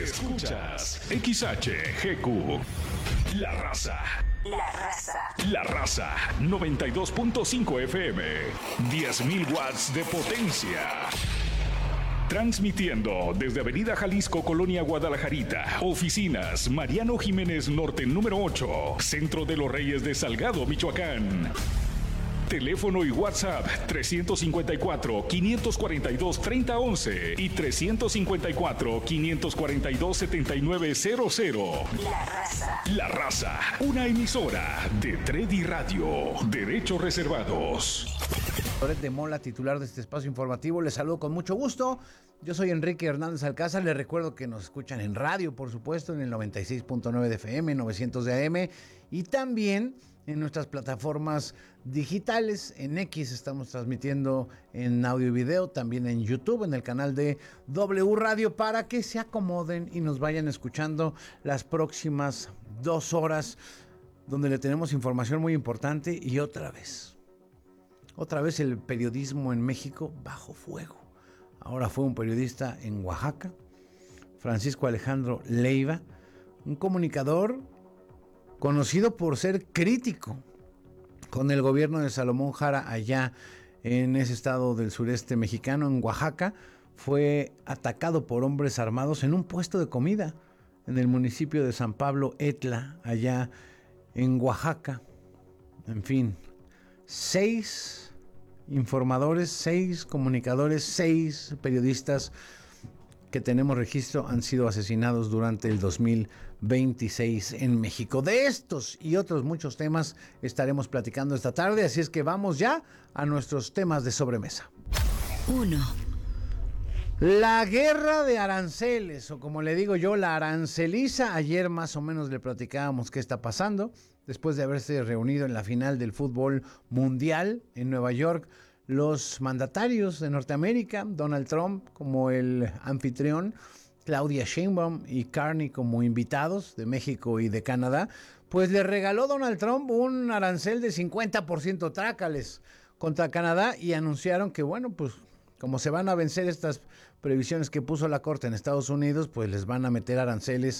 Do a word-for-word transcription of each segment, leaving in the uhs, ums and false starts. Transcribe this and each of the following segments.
Escuchas X H G Q. La Raza. La Raza. La Raza. noventa y dos punto cinco F M. diez mil watts de potencia. Transmitiendo desde Avenida Jalisco, Colonia Guadalajarita. Oficinas Mariano Jiménez Norte número ocho. Centro de los Reyes de Salgado, Michoacán. Teléfono y WhatsApp trescientos cincuenta y cuatro, quinientos cuarenta y dos, treinta once y trescientos cincuenta y cuatro, quinientos cuarenta y dos, setenta y nueve cero cero. La Raza. La Raza, una emisora de Tredi Radio. Derechos reservados. Loret de Mola, titular de este espacio informativo, les saludo con mucho gusto. Yo soy Enrique Hernández Alcázar, les recuerdo que nos escuchan en radio, por supuesto, en el noventa y seis punto nueve de F M, novecientos de A M, y también en nuestras plataformas digitales. En X estamos transmitiendo en audio y video, también en YouTube, en el canal de W Radio, para que se acomoden y nos vayan escuchando las próximas dos horas, donde le tenemos información muy importante. Y otra vez, otra vez el periodismo en México bajo fuego. Ahora fue un periodista en Oaxaca, Francisco Alejandro Leiva, un comunicador conocido por ser crítico con el gobierno de Salomón Jara allá en ese estado del sureste mexicano, en Oaxaca. Fue atacado por hombres armados en un puesto de comida en el municipio de San Pablo Etla, allá en Oaxaca. En fin, seis informadores, seis comunicadores, seis periodistas que tenemos registro han sido asesinados durante el dos mil veintiséis en México. De estos y otros muchos temas estaremos platicando esta tarde, así es que vamos ya a nuestros temas de sobremesa. Uno. La guerra de aranceles, o como le digo yo, la aranceliza. Ayer más o menos le platicábamos qué está pasando, después de haberse reunido en la final del fútbol mundial en Nueva York. Los mandatarios de Norteamérica, Donald Trump como el anfitrión, Claudia Sheinbaum y Carney como invitados de México y de Canadá, pues le regaló Donald Trump un arancel de cincuenta por ciento trácales contra Canadá, y anunciaron que, bueno, pues como se van a vencer estas previsiones que puso la Corte en Estados Unidos, pues les van a meter aranceles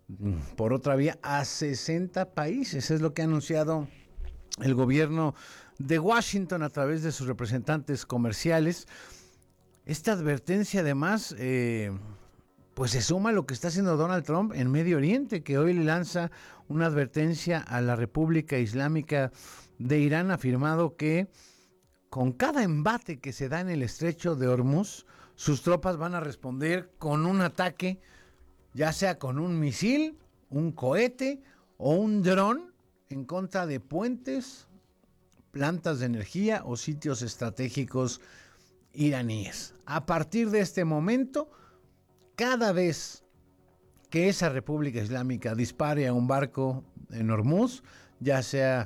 por otra vía a sesenta países. Es lo que ha anunciado el gobierno de Washington a través de sus representantes comerciales. Esta advertencia, además, eh, pues se suma a lo que está haciendo Donald Trump en Medio Oriente, que hoy le lanza una advertencia a la República Islámica de Irán, afirmado que con cada embate que se da en el estrecho de Hormuz, sus tropas van a responder con un ataque, ya sea con un misil, un cohete o un dron, en contra de puentes, plantas de energía o sitios estratégicos iraníes. A partir de este momento, cada vez que esa República Islámica dispare a un barco en Hormuz, ya sea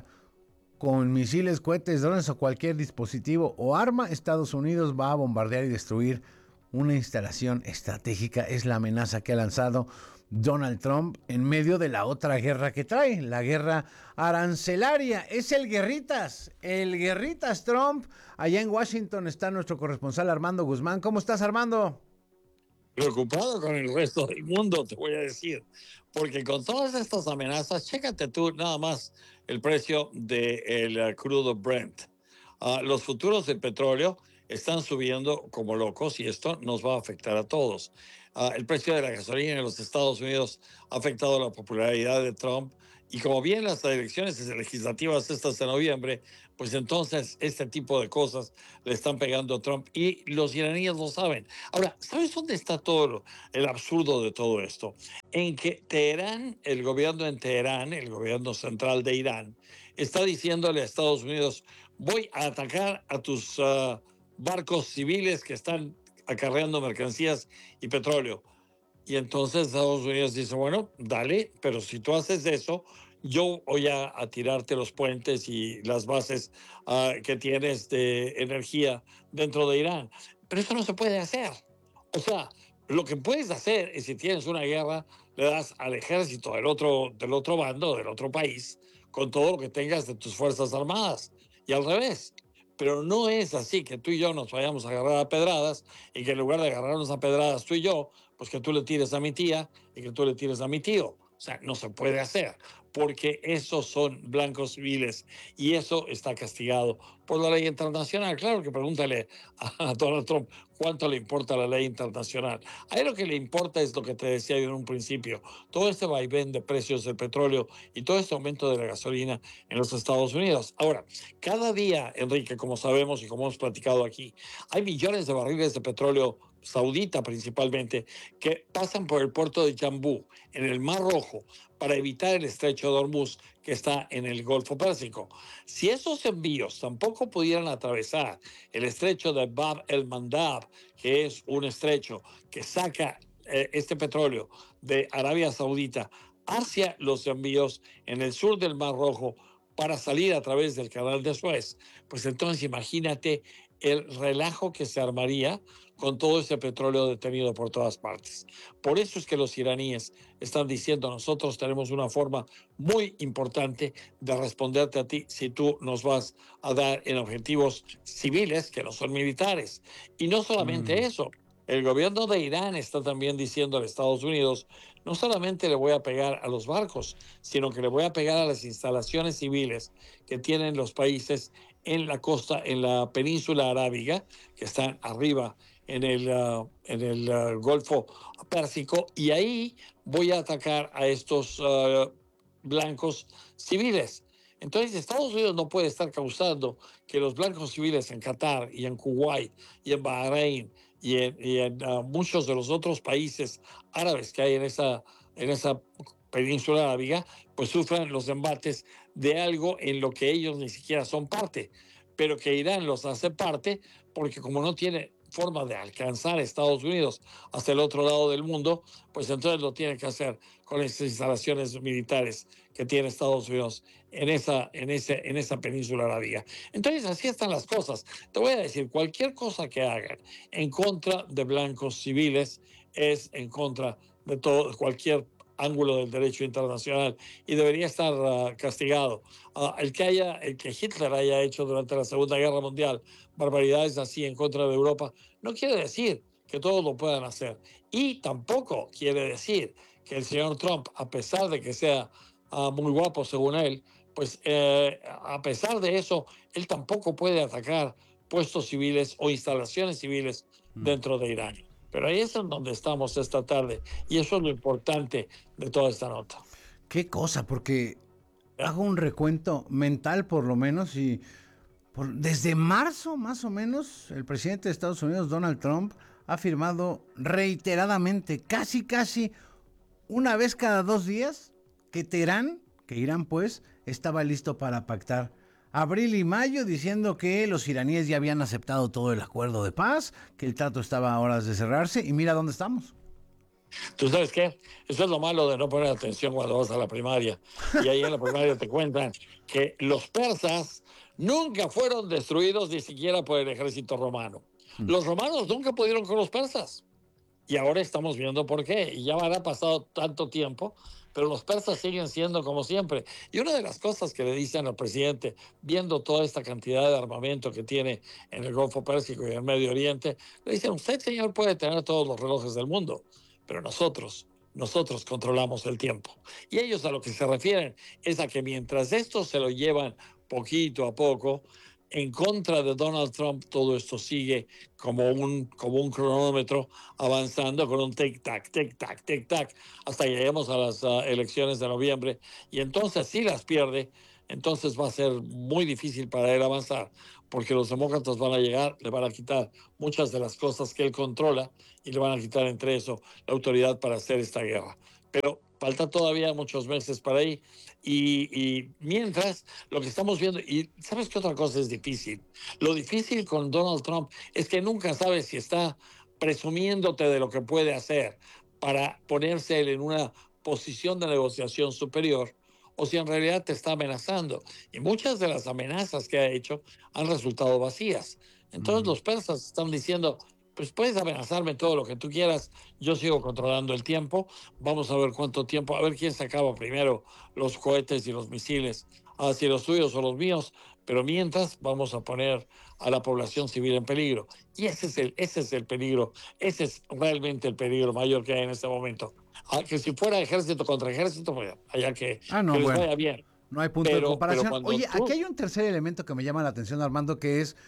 con misiles, cohetes, drones o cualquier dispositivo o arma, Estados Unidos va a bombardear y destruir una instalación estratégica. Es la amenaza que ha lanzado Donald Trump en medio de la otra guerra que trae, la guerra arancelaria. Es el guerritas, el guerritas Trump. Allá en Washington está nuestro corresponsal Armando Guzmán. ¿Cómo estás, Armando? Preocupado con el resto del mundo, te voy a decir, porque con todas estas amenazas, chécate tú nada más el precio del crudo Brent. Uh, los futuros del petróleo están subiendo como locos y esto nos va a afectar a todos. Uh, el precio de la gasolina en los Estados Unidos ha afectado la popularidad de Trump, y como bien las elecciones legislativas estas de noviembre, pues entonces este tipo de cosas le están pegando a Trump y los iraníes lo saben. Ahora, ¿sabes dónde está todo lo, el absurdo de todo esto? En que Teherán, el gobierno en Teherán, el gobierno central de Irán, está diciéndole a Estados Unidos: voy a atacar a tus uh, barcos civiles que están acarreando mercancías y petróleo. Y entonces Estados Unidos dice: bueno, dale, pero si tú haces eso, yo voy a, a tirarte los puentes y las bases uh, que tienes de energía dentro de Irán. Pero eso no se puede hacer. O sea, lo que puedes hacer es, si tienes una guerra, le das al ejército del otro, del otro bando, del otro país, con todo lo que tengas de tus fuerzas armadas. Y al revés. Pero no es así que tú y yo nos vayamos a agarrar a pedradas y que en lugar de agarrarnos a pedradas tú y yo, pues que tú le tires a mi tía y que tú le tires a mi tío. O sea, no se puede hacer, porque esos son blancos civiles y eso está castigado por la ley internacional. Claro que pregúntale a Donald Trump cuánto le importa la ley internacional. A él lo que le importa es lo que te decía yo en un principio, todo este vaivén de precios del petróleo y todo este aumento de la gasolina en los Estados Unidos. Ahora, cada día, Enrique, como sabemos y como hemos platicado aquí, hay millones de barriles de petróleo saudita principalmente, que pasan por el puerto de Yambú, en el Mar Rojo, para evitar el estrecho de Hormuz, que está en el Golfo Pérsico. Si esos envíos tampoco pudieran atravesar el estrecho de Bab el Mandab, que es un estrecho que saca eh, este petróleo de Arabia Saudita hacia los envíos en el sur del Mar Rojo para salir a través del canal de Suez, pues entonces imagínate el relajo que se armaría con todo ese petróleo detenido por todas partes. Por eso es que los iraníes están diciendo, nosotros tenemos una forma muy importante de responderte a ti si tú nos vas a dar en objetivos civiles que no son militares. Y no solamente mm. eso, el gobierno de Irán está también diciendo a Estados Unidos, no solamente le voy a pegar a los barcos, sino que le voy a pegar a las instalaciones civiles que tienen los países en la costa, en la península arábiga, que están arriba en el, uh, en el uh, Golfo Pérsico, y ahí voy a atacar a estos uh, blancos civiles. Entonces, Estados Unidos no puede estar causando que los blancos civiles en Qatar y en Kuwait y en Bahrein y en, y en uh, muchos de los otros países árabes que hay en esa, en esa península arábiga, pues sufran los embates de algo en lo que ellos ni siquiera son parte, pero que Irán los hace parte porque como no tiene forma de alcanzar a Estados Unidos hasta el otro lado del mundo, pues entonces lo tiene que hacer con estas instalaciones militares que tiene Estados Unidos en esa, en ese, en esa península arábiga. Entonces así están las cosas. Te voy a decir, cualquier cosa que hagan en contra de blancos civiles es en contra de todo, cualquier ángulo del derecho internacional y debería estar uh, castigado. Uh, el que haya, el que Hitler haya hecho durante la Segunda Guerra Mundial barbaridades así en contra de Europa, no quiere decir que todos lo puedan hacer. Y tampoco quiere decir que el señor Trump, a pesar de que sea uh, muy guapo según él, pues eh, a pesar de eso, él tampoco puede atacar puestos civiles o instalaciones civiles dentro de Irán. Pero ahí es en donde estamos esta tarde y eso es lo importante de toda esta nota. Qué cosa, porque hago un recuento mental por lo menos y por, desde marzo más o menos el presidente de Estados Unidos, Donald Trump, ha firmado reiteradamente, casi casi una vez cada dos días, que Teherán, que Irán pues, estaba listo para pactar. Abril y mayo diciendo que los iraníes ya habían aceptado todo el acuerdo de paz, que el trato estaba a horas de cerrarse y mira dónde estamos. ¿Tú sabes qué? Eso es lo malo de no poner atención cuando vas a la primaria. Y ahí en la primaria te cuentan que los persas nunca fueron destruidos ni siquiera por el ejército romano. Los romanos nunca pudieron con los persas. Y ahora estamos viendo por qué. Y ya habrá pasado tanto tiempo, pero los persas siguen siendo como siempre. Y una de las cosas que le dicen al presidente, viendo toda esta cantidad de armamento que tiene en el Golfo Pérsico y en el Medio Oriente, le dicen, usted, señor, puede tener todos los relojes del mundo, pero nosotros, nosotros controlamos el tiempo. Y ellos a lo que se refieren es a que mientras esto se lo llevan poquito a poco, en contra de Donald Trump, todo esto sigue como un, como un cronómetro avanzando con un tic-tac, tic-tac, tic-tac, hasta que lleguemos a las uh, elecciones de noviembre. Y entonces, si las pierde, entonces va a ser muy difícil para él avanzar, porque los demócratas van a llegar, le van a quitar muchas de las cosas que él controla y le van a quitar entre eso la autoridad para hacer esta guerra. Pero falta todavía muchos meses para ahí. Y, y mientras, lo que estamos viendo, y ¿sabes qué otra cosa es difícil? Lo difícil con Donald Trump es que nunca sabes si está presumiéndote de lo que puede hacer para ponerse él en una posición de negociación superior o si en realidad te está amenazando. Y muchas de las amenazas que ha hecho han resultado vacías. Entonces mm. los persas están diciendo, pues puedes amenazarme todo lo que tú quieras, yo sigo controlando el tiempo, vamos a ver cuánto tiempo, a ver quién sacaba primero los cohetes y los misiles, ah, si los tuyos o los míos, pero mientras vamos a poner a la población civil en peligro. Y ese es el, ese es el peligro, ese es realmente el peligro mayor que hay en este momento. Ah, que si fuera ejército contra ejército, pues allá que, Ah, no, que les bueno. vaya bien. No hay punto Pero- de comparación. pero cuando Oye, tú- aquí hay un tercer elemento que me llama la atención, Armando, que es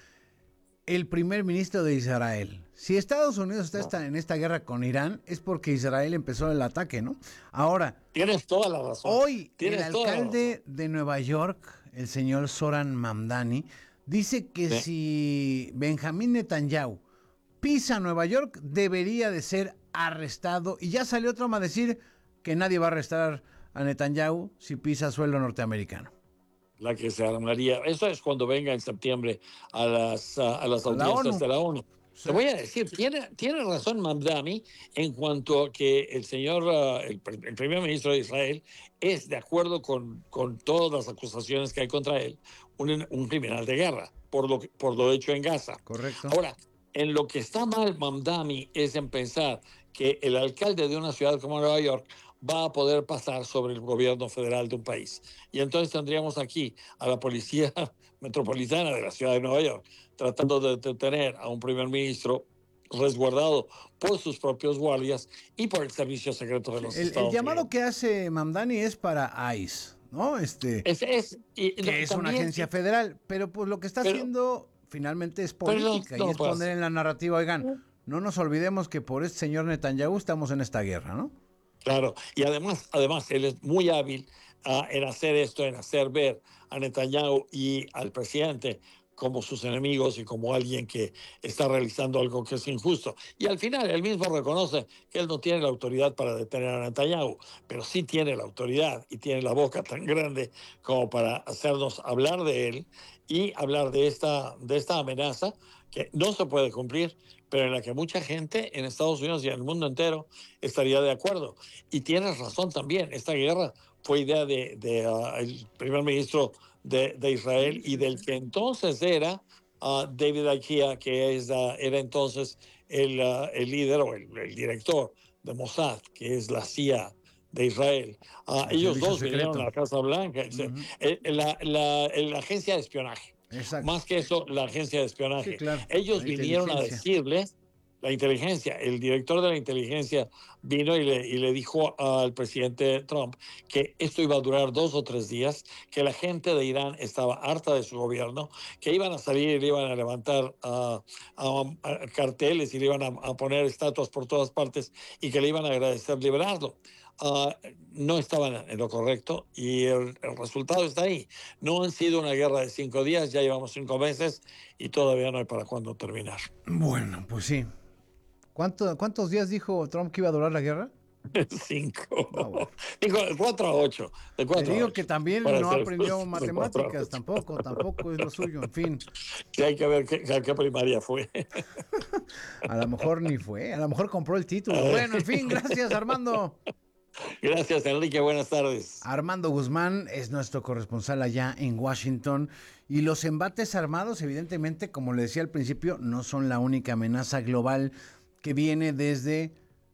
el primer ministro de Israel. Si Estados Unidos está esta- en esta guerra con Irán, es porque Israel empezó el ataque, ¿no? Ahora, Tienes toda la razón. hoy el Tienes toda la alcalde de Nueva York, el señor Zoran Mamdani, dice que Sí. si Benjamín Netanyahu pisa Nueva York, debería de ser arrestado. Y ya salió Trump a decir que nadie va a arrestar a Netanyahu si pisa suelo norteamericano. la que se armaría. Eso es cuando venga en septiembre a las, a, a las A la audiencias ONU. de la ONU. Sí. Te voy a decir, tiene, tiene razón Mamdani en cuanto a que el señor, uh, el, el primer ministro de Israel, es de acuerdo con, con todas las acusaciones que hay contra él, un, un criminal de guerra, por lo, que- por lo hecho en Gaza. Correcto. Ahora, en lo que está mal Mamdani es en pensar que el alcalde de una ciudad como Nueva York va a poder pasar sobre el gobierno federal de un país. Y entonces tendríamos aquí a la policía metropolitana de la ciudad de Nueva York tratando de detener a un primer ministro resguardado por sus propios guardias y por el servicio secreto de los El, el Estados llamado Unidos. que hace Mamdani es para ICE, ¿no? Este, Es, es, y, que no, es una también- agencia federal, pero pues lo que está Pero- haciendo finalmente es Pero no- política no y es puede poner ser. en la narrativa, oigan, no nos olvidemos que por este señor Netanyahu estamos en esta guerra, ¿no? Claro, y además, además él es muy hábil ah, en hacer esto, en hacer ver a Netanyahu y al presidente como sus enemigos y como alguien que está realizando algo que es injusto. Y al final él mismo reconoce que él no tiene la autoridad para detener a Netanyahu, pero sí tiene la autoridad y tiene la boca tan grande como para hacernos hablar de él y hablar de esta, de esta amenaza que no se puede cumplir, pero en la que mucha gente en Estados Unidos y en el mundo entero estaría de acuerdo. Y tienes razón también, esta guerra fue idea de, de uh, el primer ministro de, de Israel y del que entonces era uh, David Aikia, que es, uh, era entonces el, uh, el líder o el, el director de Mossad, que es la C I A de Israel. Uh, El ellos servicio dos vinieron secreto. a la Casa Blanca, Ujú. eh, la, la, la agencia de espionaje. Exacto. Más que eso, la agencia de espionaje. Sí, claro, Ellos la vinieron a inteligencia. decirle, la inteligencia, el director de la inteligencia vino y le, y le dijo al presidente Trump que esto iba a durar dos o tres días, que la gente de Irán estaba harta de su gobierno, que iban a salir y le iban a levantar uh, uh, carteles y le iban a, a poner estatuas por todas partes y que le iban a agradecer liberarlo. Uh, no estaban en lo correcto y el, el resultado está ahí. No han sido una guerra de cinco días, ya llevamos cinco meses y todavía no hay para cuándo terminar. Bueno, pues sí. ¿Cuánto, ¿Cuántos días dijo Trump que iba a durar la guerra? Cinco. Ah, bueno. Digo, de cuatro a ocho. De Te cuatro a digo ocho. que también Para no ser- aprendió de cuatro a matemáticas, ocho. tampoco, tampoco es lo suyo, en fin. Que hay que ver qué, qué- qué primaria fue. A lo mejor ni fue, a lo mejor compró el título. Bueno, en fin, gracias Armando. Gracias, Enrique. Buenas tardes. Armando Guzmán es nuestro corresponsal allá en Washington y los embates armados, evidentemente, como le decía al principio, no son la única amenaza global que viene desde,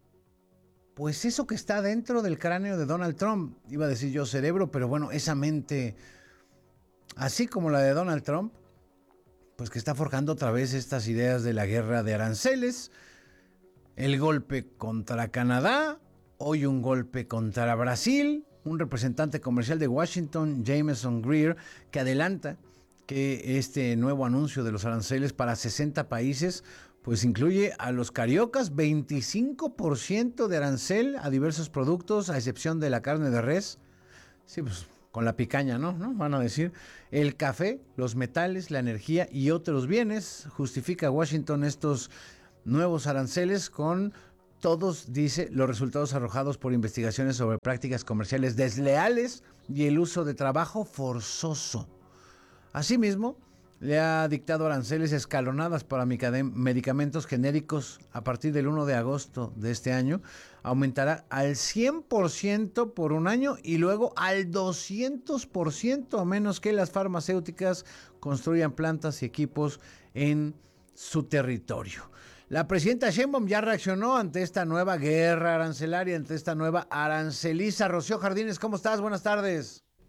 pues eso que está dentro del cráneo de Donald Trump. Iba a decir yo cerebro, pero bueno, esa mente, así como la de Donald Trump, pues que está forjando otra vez estas ideas de la guerra de aranceles, el golpe contra Canadá, hoy un golpe contra Brasil, un representante comercial de Washington, Jameson Greer, que adelanta que este nuevo anuncio de los aranceles para sesenta países, pues incluye a los cariocas veinticinco por ciento de arancel a diversos productos, a excepción de la carne de res. Sí, pues con la picaña, ¿no? ¿no? Van a decir, el café, los metales, la energía y otros bienes. Justifica Washington estos nuevos aranceles con todos, dice, los resultados arrojados por investigaciones sobre prácticas comerciales desleales y el uso de trabajo forzoso. Asimismo, le ha dictado aranceles escalonadas para medicamentos genéricos a partir del primero de agosto de este año. Aumentará al cien por ciento por un año y luego al doscientos por ciento a menos que las farmacéuticas construyan plantas y equipos en su territorio. La presidenta Sheinbaum ya reaccionó ante esta nueva guerra arancelaria, ante esta nueva aranceliza. Rocío Jardines, ¿cómo estás? Buenas tardes.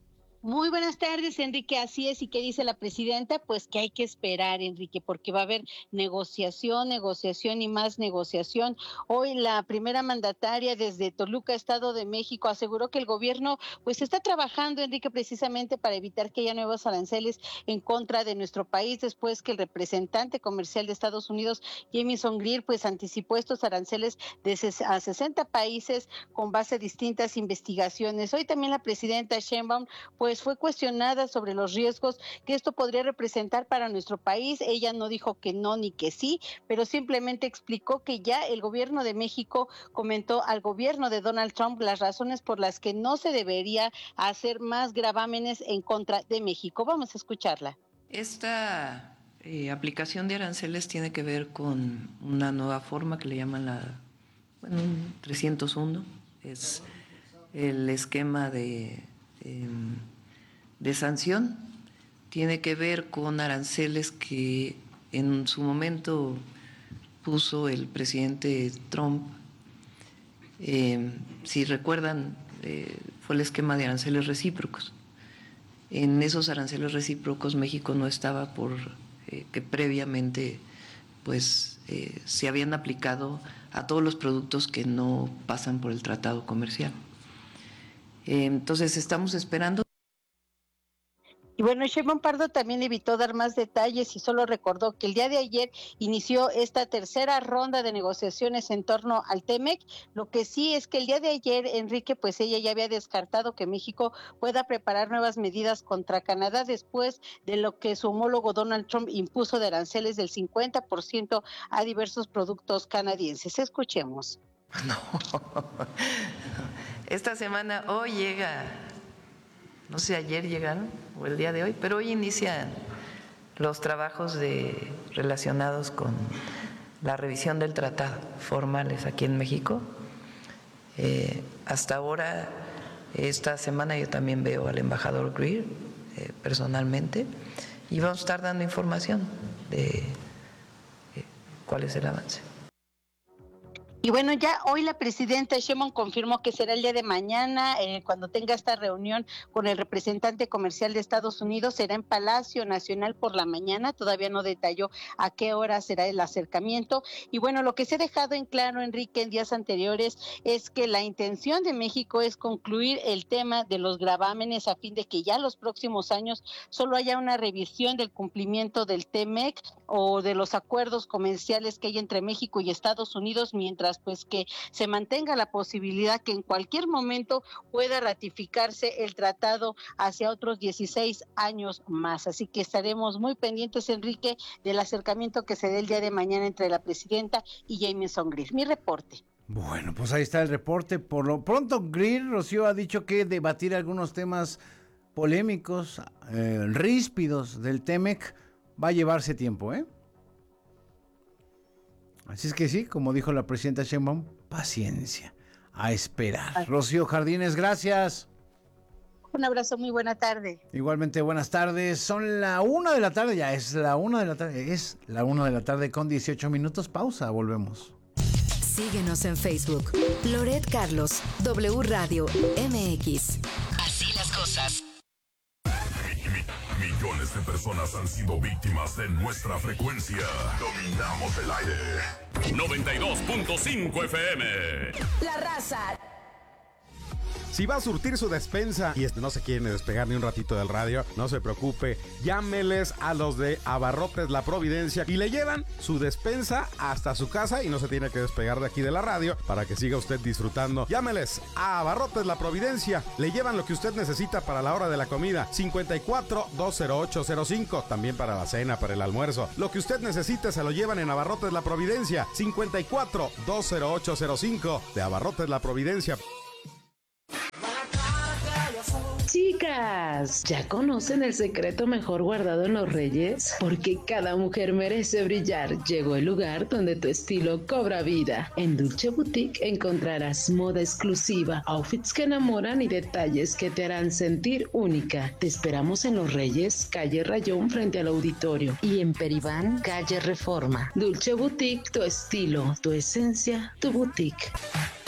Muy buenas tardes, Enrique. Así es. ¿Y qué dice la presidenta? Pues que hay que esperar, Enrique, porque va a haber negociación, negociación y más negociación. Hoy la primera mandataria desde Toluca, Estado de México, aseguró que el gobierno pues está trabajando, Enrique, precisamente para evitar que haya nuevos aranceles en contra de nuestro país, después que el representante comercial de Estados Unidos, Jamieson Greer, pues anticipó estos aranceles de a sesenta países con base a distintas investigaciones. Hoy también la presidenta Sheinbaum pues fue cuestionada sobre los riesgos que esto podría representar para nuestro país. Ella no dijo que no ni que sí, pero simplemente explicó que ya el gobierno de México comentó al gobierno de Donald Trump las razones por las que no se debería hacer más gravámenes en contra de México. Vamos a escucharla. Esta eh, aplicación de aranceles tiene que ver con una nueva forma que le llaman la bueno, trescientos uno. Es el esquema de... Eh, de sanción, tiene que ver con aranceles que en su momento puso el presidente Trump. Eh, si recuerdan, eh, fue el esquema de aranceles recíprocos. En esos aranceles recíprocos México no estaba por eh, que previamente pues eh, se habían aplicado a todos los productos que no pasan por el tratado comercial. Eh, entonces estamos esperando. Y bueno, Sheinbaum Pardo también evitó dar más detalles y solo recordó que el día de ayer inició esta tercera ronda de negociaciones en torno al T-MEC. Lo que sí es que el día de ayer, Enrique, pues ella ya había descartado que México pueda preparar nuevas medidas contra Canadá después de lo que su homólogo Donald Trump impuso de aranceles del cincuenta por ciento a diversos productos canadienses. Escuchemos. No, esta semana hoy llega... No sé, ayer llegaron o el día de hoy, pero hoy inician los trabajos de, relacionados con la revisión del tratado formales aquí en México. Eh, hasta ahora, esta semana yo también veo al embajador Greer eh, personalmente y vamos a estar dando información de eh, cuál es el avance. Y bueno, ya hoy la presidenta Sheinbaum confirmó que será el día de mañana, eh, cuando tenga esta reunión con el representante comercial de Estados Unidos, será en Palacio Nacional por la mañana, todavía no detalló a qué hora será el acercamiento. Y bueno, lo que se ha dejado en claro, Enrique, en días anteriores, es que la intención de México es concluir el tema de los gravámenes a fin de que ya los próximos años solo haya una revisión del cumplimiento del T-MEC o de los acuerdos comerciales que hay entre México y Estados Unidos, mientras pues que se mantenga la posibilidad que en cualquier momento pueda ratificarse el tratado hacia otros dieciséis años más. Así que estaremos muy pendientes, Enrique, del acercamiento que se dé el día de mañana entre la presidenta y Jamieson Greer. Mi reporte. Bueno, pues ahí está el reporte. Por lo pronto, Greer, Rocío, ha dicho que debatir algunos temas polémicos, eh, ríspidos del T-MEC va a llevarse tiempo, ¿eh? Así es que sí, como dijo la presidenta Sheinbaum, paciencia, a esperar. Ay. Rocío Jardines, gracias. Un abrazo, muy buena tarde. Igualmente, buenas tardes. Son la una de la tarde, ya es la una de la tarde, es la una de la tarde con dieciocho minutos. Pausa, volvemos. Síguenos en Facebook, Loret Carlos, W Radio M X. Así las cosas. Millones de personas han sido víctimas de nuestra frecuencia. Dominamos el aire. noventa y dos punto cinco F M. La Raza. Si va a surtir su despensa y no se quiere despegar ni un ratito del radio, no se preocupe, llámeles a los de Abarrotes La Providencia y le llevan su despensa hasta su casa y no se tiene que despegar de aquí de la radio para que siga usted disfrutando. Llámeles a Abarrotes La Providencia, le llevan lo que usted necesita para la hora de la comida, cincuenta y cuatro, dos cero ocho cero cinco, también para la cena, para el almuerzo. Lo que usted necesita se lo llevan en Abarrotes La Providencia, cincuenta y cuatro, dos cero ocho cero cinco, de Abarrotes La Providencia. Chicas, ¿ya conocen el secreto mejor guardado en los Reyes? Porque cada mujer merece brillar. Llegó el lugar donde tu estilo cobra vida. En Dulce Boutique encontrarás moda exclusiva, outfits que enamoran y detalles que te harán sentir única. Te esperamos en Los Reyes, calle Rayón frente al auditorio. Y en Peribán, calle Reforma. Dulce Boutique, tu estilo, tu esencia, tu boutique.